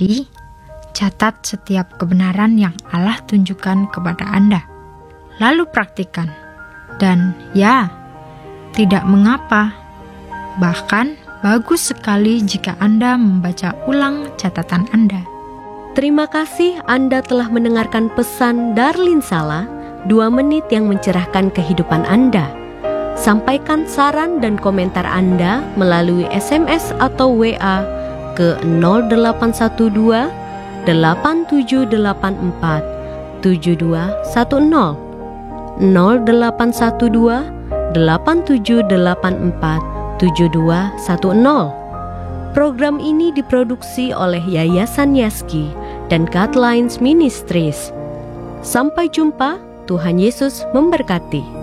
Jadi, catat setiap kebenaran yang Allah tunjukkan kepada Anda. Lalu praktikkan. Dan ya, tidak mengapa. Bahkan, bagus sekali jika Anda membaca ulang catatan Anda. Terima kasih Anda telah mendengarkan pesan Darlin Sala, 2 menit yang mencerahkan kehidupan Anda. Sampaikan saran dan komentar Anda melalui SMS atau WA ke 0812 8784 7210 0812 8784 7210. Program ini diproduksi oleh Yayasan Yaski dan Guidelines Ministries. Sampai jumpa, Tuhan Yesus memberkati.